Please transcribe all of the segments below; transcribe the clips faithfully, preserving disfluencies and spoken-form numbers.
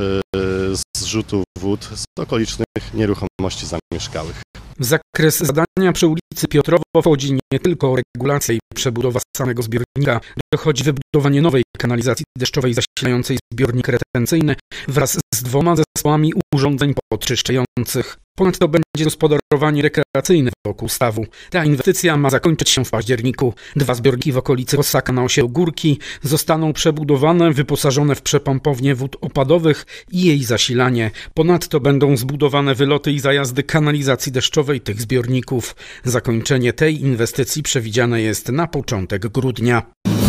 zrzutu wód z okolicznych nieruchomości zamieszkałych. W zakres zadania przy ulicy Piotrowo wchodzi nie tylko regulacja i przebudowa samego zbiornika, dochodzi wybudowanie nowej kanalizacji deszczowej zasilającej zbiornik retencyjny wraz z dwoma zespołami urządzeń podczyszczających. Ponadto będzie gospodarowanie rekreacyjne wokół stawu. Ta inwestycja ma zakończyć się w październiku. Dwa zbiorniki w okolicy Kosaka na osiedlu Górki zostaną przebudowane, wyposażone w przepompownię wód opadowych i jej zasilanie. Ponadto będą zbudowane wyloty i zajazdy kanalizacji deszczowej tych zbiorników. Zakończenie tej inwestycji przewidziane jest na początek grudnia.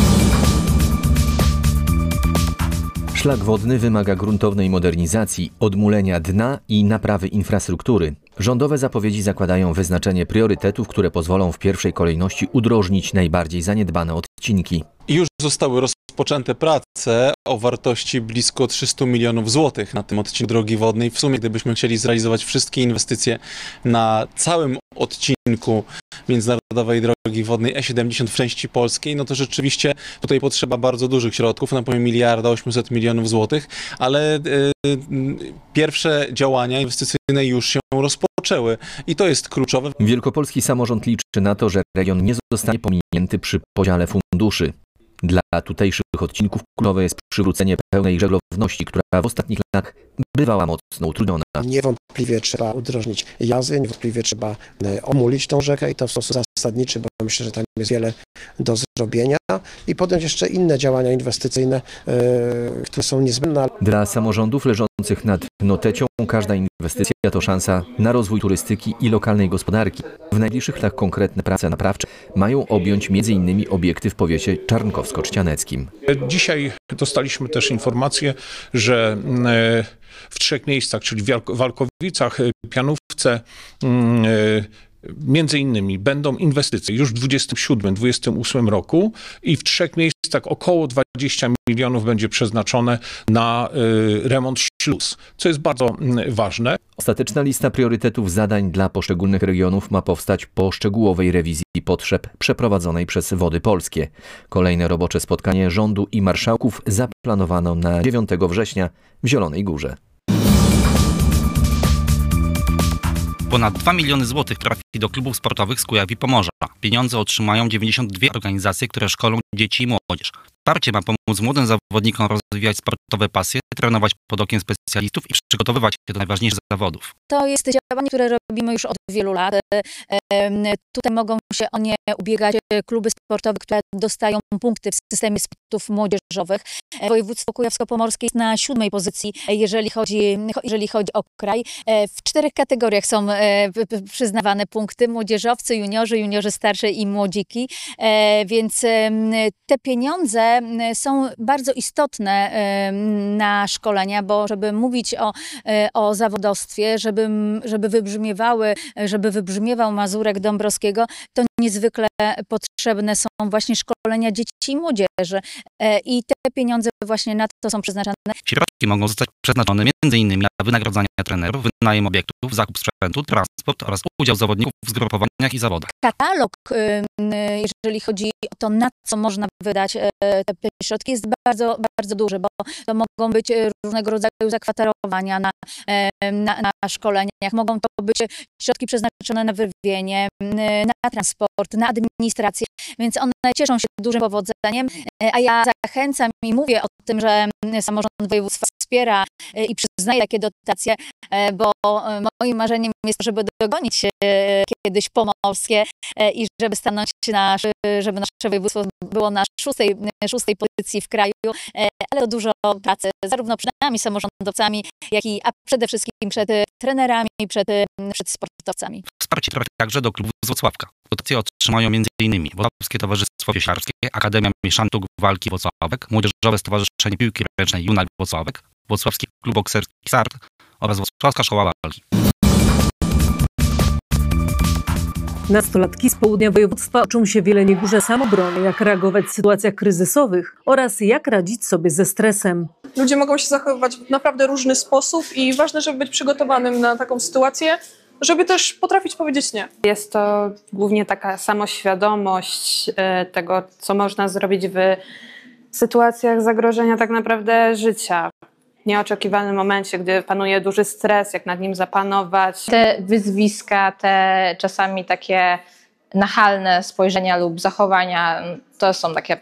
Szlak wodny wymaga gruntownej modernizacji, odmulenia dna i naprawy infrastruktury. Rządowe zapowiedzi zakładają wyznaczenie priorytetów, które pozwolą w pierwszej kolejności udrożnić najbardziej zaniedbane odcinki. Już zostały rozpoczęte prace o wartości blisko trzysta milionów złotych na tym odcinku drogi wodnej. W sumie, gdybyśmy chcieli zrealizować wszystkie inwestycje na całym odcinku międzynarodowej drogi wodnej E siedemdziesiąt w części polskiej, no to rzeczywiście tutaj potrzeba bardzo dużych środków, na poziomie miliarda osiemset milionów złotych, ale yy, pierwsze działania inwestycyjne już się rozpoczęły i to jest kluczowe. Wielkopolski samorząd liczy na to, że region nie zostanie pominięty przy podziale funduszy. Dla tutejszych odcinków kluczowe jest przywrócenie pełnej żeglowności, która w ostatnich latach bywała mocno utrudniona. Niewątpliwie trzeba udrożnić jazdy, niewątpliwie trzeba omulić tą rzekę i to w sposób zasadniczy, bo myślę, że tam jest wiele do zrobienia i podjąć jeszcze inne działania inwestycyjne, yy, które są niezbędne. Dla samorządów leżących nad notecią każda inwestycja to szansa na rozwój turystyki i lokalnej gospodarki. W najbliższych latach konkretne prace naprawcze mają objąć między innymi obiekty w powiecie czarnkowsko-trzcianeckim. Dzisiaj dostaliśmy też informację, że w trzech miejscach, czyli w Walkowicach, Pianówce, między innymi będą inwestycje już w dwudziestym siódmym dwudziestym ósmym roku i w trzech miejscach około dwadzieścia milionów będzie przeznaczone na y, remont śluz, co jest bardzo y, ważne. Ostateczna lista priorytetów zadań dla poszczególnych regionów ma powstać po szczegółowej rewizji potrzeb przeprowadzonej przez Wody Polskie. Kolejne robocze spotkanie rządu i marszałków zaplanowano na dziewiątego września w Zielonej Górze. Ponad dwa miliony złotych trafi do klubów sportowych z Kujaw i Pomorza. Pieniądze otrzymają dziewięćdziesiąt dwie organizacje, które szkolą dzieci i młodzież. Wsparcie ma pomóc młodym zawodnikom rozwijać sportowe pasje, trenować pod okiem specjalistów i przygotowywać się do najważniejszych zawodów. To jest działanie, które robimy już od wielu lat. Tutaj mogą się o nie ubiegać kluby sportowe, które dostają punkty w systemie sportów młodzieżowych. Województwo kujawsko-pomorskie jest na siódmej pozycji, jeżeli chodzi, jeżeli chodzi o kraj. W czterech kategoriach są przyznawane punkty: młodzieżowcy, juniorzy, juniorzy starsze i młodziki. Więc te pieniądze są bardzo istotne na szkolenia, bo żeby mówić o, o zawodowstwie, żeby, żeby wybrzmiewały, żeby wybrzmiewał Mazurek Dąbrowskiego, to niezwykle potrzebne są właśnie szkolenia dzieci i młodzieży. I te pieniądze właśnie na to są przeznaczane. Środki mogą zostać przeznaczone między innymi na wynagrodzenia trenerów, wynajem obiektów, zakup sprzętu, transport oraz udział zawodników w zgrupowaniach i zawodach. Katalog, jeżeli chodzi o to, na co można wydać te środki, jest bardzo, bardzo duży, bo to mogą być różnego rodzaju zakwaterowania na, na, na szkoleniach, mogą to być środki przeznaczone na wyżywienie, na transport, na administrację, więc one cieszą się dużym powodzeniem, a ja zachęcam i mówię o tym, że samorząd województwa wspiera i przyznaje takie dotacje, bo moim marzeniem jest to, żeby dogonić kiedyś pomorskie i żeby stanąć na, żeby nasze województwo było na szóstej, szóstej pozycji w kraju, ale to dużo pracy, zarówno przed nami, samorządowcami, jak i a przede wszystkim przed trenerami, przed, przed sportowcami. Wsparcie trafi także do klubu z Włocławka. Dotacje otrzymają między innymi Włocławskie Towarzystwo Wioślarskie, Akademia Mieszantów Walki Włocławek, Młodzieżowe Stowarzyszenie Piłki Ręcznej Junak Włocławek, Włocławski Klub Bokserski Sart oraz Włocławska Szkoła Walki. Nastolatki z południa województwa uczą się w Jeleniej Górze samobrony, jak reagować w sytuacjach kryzysowych oraz jak radzić sobie ze stresem. Ludzie mogą się zachowywać w naprawdę różny sposób i ważne, żeby być przygotowanym na taką sytuację, żeby też potrafić powiedzieć nie. Jest to głównie taka samoświadomość tego, co można zrobić w sytuacjach zagrożenia tak naprawdę życia. nieoczekiwanym momencie, gdy panuje duży stres, jak nad nim zapanować. Te wyzwiska, te czasami takie nachalne spojrzenia lub zachowania, to są takie